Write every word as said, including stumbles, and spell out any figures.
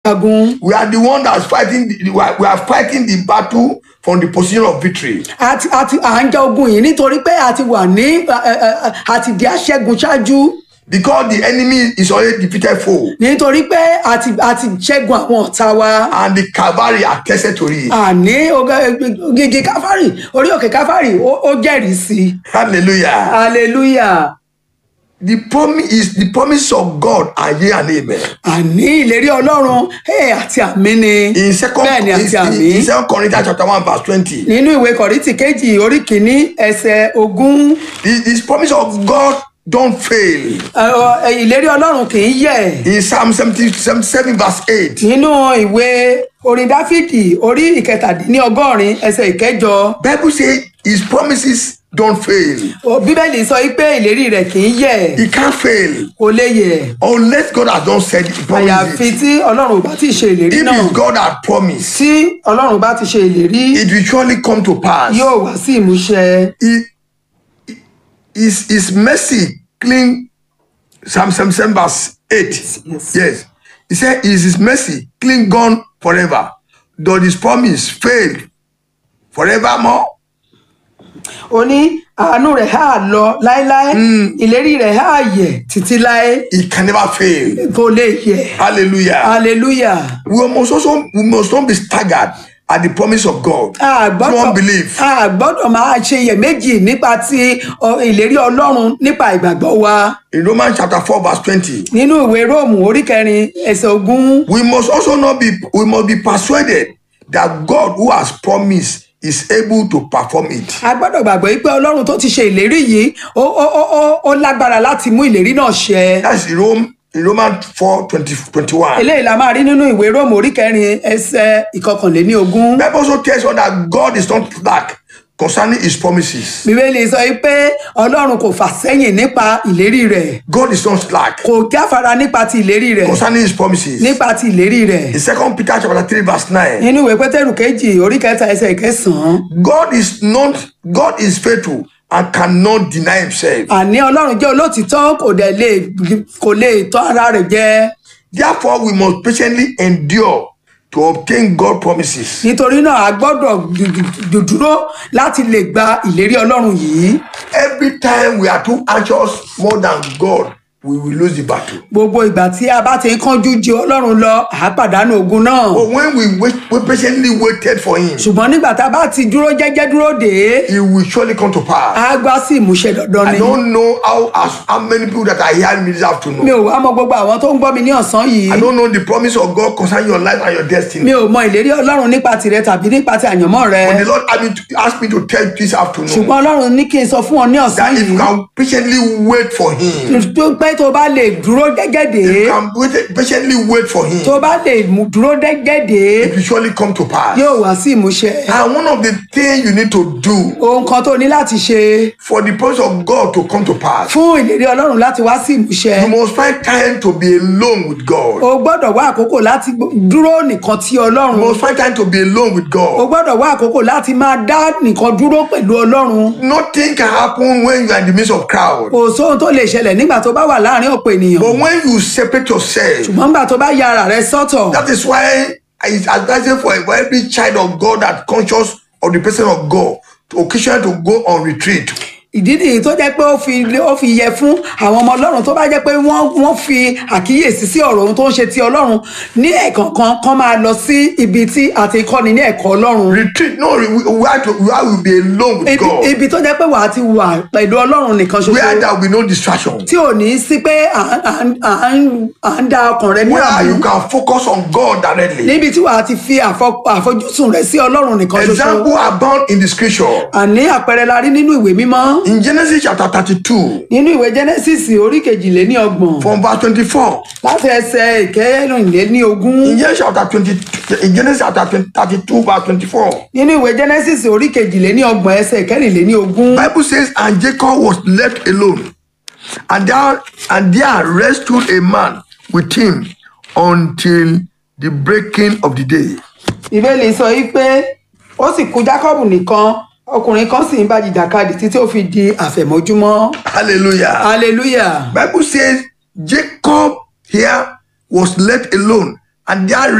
jagun. We are the one that's fighting. The, we, are, we are fighting the battle from the position of victory. àti àti à ń ja ogun yìí nítorí pé a ti wà ní àti di aṣẹ́gun ṣáájú. Because the enemy is already defeated foe. nítorí pé a ti a ti ṣẹ́gun àwọn ọ̀tá wa. And the cavalry attested to it. àní gègé káfárì orí òkè káfárì ó jẹ́rìí sí. Hallelujah. hallelujah. The promise is the promise of God are yea and amen. àní ìlérí ọlọ́run ẹ̀ àti àmì ni. In second bẹ́ẹ̀ ni àti àmì. in, in second Corinthians chapter one verse twenty. nínú ìwé Kọ́ríńtì kejì orí kìíní ẹsẹ̀ ogún. This, this promise of God don't fail. ìlérí ọlọ́run kì í yẹ̀. In Psalm seventy-seven verse eight. nínú ìwé orin Dáfídì orí ìkẹtàdínlọ́gọ́rin ẹsẹ̀ ìkẹjọ. Bible say his promises don't fail. bíbélì sọ pé ìlérí rẹ̀ kì í yẹ̀. He can't fail. kò lè yẹ̀. Unless God has not said it. àyàfi tí ọlọ́run bá ti ṣe ìlérí náà. If it's God had promised, tí ọlọ́run bá ti ṣe ìlérí. it will surely come to pass. yóò wá sí ìmúṣẹ. He, his, his mercy clean. Psalm seventy-seven verse eight. Yes. Yes. He said, is his mercy clean gone forever? Does his promise fail forevermore? ó ní àánú rẹ̀ á lọ láéláé. ìlérí rẹ̀ á yẹ̀ títí láé. It can never fail. kò lè yẹ̀. Hallelujah. hallelujah. We must also we must not be staggered at the promise of God. a We won't believe. a gbọ́dọ̀ máa ṣe iyèméjì nípa ti ìlérí ọlọ́run nípa ìgbàgbọ́ wa. In Romans chapter four verse twenty. nínú ìwé Róòmù orí kẹrin ẹsẹ̀ ogún. We must also not be we must be persuaded that God who has promised is able to perform it. a gbọ́dọ̀ gbàgbọ́ pé ọlọ́run tó ti ṣe ìlérí yìí ó ó ó ó lágbára láti mú ìlérí náà ṣẹ. That's in Rome in Romans four twenty twenty-one. eléyìí la máa rí nínú ìwé Róòmù orí kẹrin ẹsẹ̀ ìkọkànléní ogún. Bible also tells us that God is not slack concerning his promises. bíbélì sọ pé ọlọ́run kò fà sẹ́yìn nípa ìlérí rẹ̀. God is not slack kò jáfara nípa ti ìlérí rẹ̀. concerning his promises. nípa ti ìlérí rẹ̀. In second Peter chapter three verse nine. nínú ìwé Pétérù kejì orí kẹta ẹsẹ̀ ìkẹsàn-án. God is not God is faithful and cannot deny himself. àní ọlọ́run jẹ́ olótìtọ́ kò dẹ̀ lè kò lè tọ́ ara rẹ̀ jẹ. Therefore we must patiently endure to obtain God promises. nítorí náà a gbọ́dọ̀ dúró láti lè gba ìlérí ọlọ́run yìí. Every time we are too anxious more than God, we will lose the battle. gbogbo ìgbà tí a bá ti ń kánjú ju ọlọ́run lọ à á pàdánù ogun náà. But when we wait, we patiently waited for him, ṣùgbọ́n nígbà tá a bá ti dúró jẹ́jẹ́ dúró dè é. he will surely come to pass. a gbá sí ìmúṣẹ dandan I ni. don't know how as how many people that are hearing me this afternoon. mi ò wá mọ gbogbo àwọn tó ń gbọ́ mi ní ọ̀sán yìí. I don't know the promise of God concerning your life and your destiny. mi ò mọ ìlérí ọlọ́run nípa tìrẹ tàbí nípa ti àyànmọ́ rẹ. But the Lord asked me to, asked me to tell you this afternoon ṣùgbọ́n ọlọ́run ní kí n sọ fún ọ ní ọ̀sán that if you yìí. can patiently wait for him, tó pé tó bá lè dúró gẹ́gẹ́ dè if é. you can wait, patiently wait for him, tó bá lè mú dúró gẹ́gẹ́ dè é. it will surely come to pass. yóò wá sí ìmúṣẹ. And one of the things you need to do ohun kan tó ní láti ṣe for the promise of God to come to pass, fún ìlérí ọlọ́run láti wá sí ìmúṣẹ. you must find time to be alone with God. o gbọ́dọ̀ wá àkókò láti dúró nìkan tí You ọlọ́run. must find time to be alone with o God. gbọ́dọ̀ wá àkókò láti máa dá nìkan dúró pẹ̀lú ọlọ́run. Nothing can happen when you are in the midst of crowd. kò sóhun tó lè ṣẹlẹ̀ nígbà tó bá wà láàrin ọ̀pọ̀ ènìyàn. But when you separate yourself, ṣùgbọ́n nígbà tó bá ya ara rẹ sọ́tọ̀. that is why it's advisable for for every child of God that conscious of the person of God to occasionally to go on retreat. ìdí nìyí tó jẹ́ pé ó fi ó fi yẹ fún àwọn ọmọ ọlọ́run tó bá jẹ́ pé wọ́n wọ́n fi àkíyèsí sí ọ̀rọ̀ ohun tó ń ṣe ti ọlọ́run ní ẹ̀ẹ̀kọ̀ọ̀kan kan máa lọ sí ibi tí a ti kọ́ni ní ẹ̀kọ́ ọlọ́run. Retreat, no, we, we, have to, we have to be alone with ibi God. ibi tó jẹ́ pé wàá ti wà pẹ̀lú ọlọ́run nìkan Where ṣoṣo there will be no distraction. tí ò ní sí pé à ń- à ń- à ń à ń da ọkàn rẹ ní Where àmú you can focus on God directly. níbi tí wàá ti fi àfọ- àfojúsùn rẹ sí ọlọ́run nìkan ṣoṣo. Example abound in the scripture. àní àpẹẹrẹ la rí nínú ìwé mímọ́ In Genesis chapter thirty-two, nínú ìwé Genesis orí kejìléní ọgbọ̀n from verse twenty-four. láti ẹsẹ̀ ìkẹrìnléní ogún. In Genesis chapter twenty, in Genesis chapter thirty-two, verse twenty-four. nínú ìwé Genesis orí kejìléní ọgbọ̀n ẹsẹ̀ ìkẹrìnléní ogún. Bible says, and Jacob was left alone, and there and there rested a man with him until the breaking of the day. ìbéèlì sọ yìí pé ó sì kù Jákọ́bù nìkan ọkùnrin kan sì ń bá jìjàkadì títí ó fi di àfẹ̀mọ́júmọ́. Hallelujah. hallelujah. Bible says Jacob here was left alone, and there